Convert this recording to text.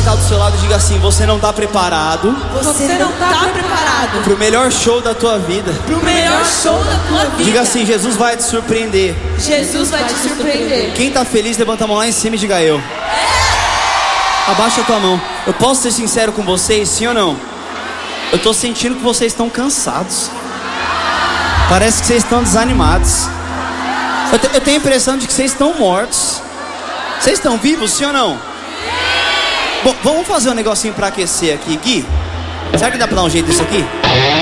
tá do seu lado e diga assim: você não tá preparado. Você não tá preparado pro melhor show da tua vida. pro melhor show da tua vida. Diga assim: Jesus vai te surpreender. Jesus vai te surpreender. Quem tá feliz, levanta a mão lá em cima e diga eu. Abaixa a tua mão. Eu posso ser sincero com vocês, sim ou não? Eu tô sentindo que vocês estão cansados. Parece que vocês estão desanimados. Eu tenho a impressão de que vocês estão mortos. Vocês estão vivos, sim ou não? Bom, vamos fazer um negocinho pra aquecer aqui, Gui. Será que dá pra dar um jeito nisso aqui?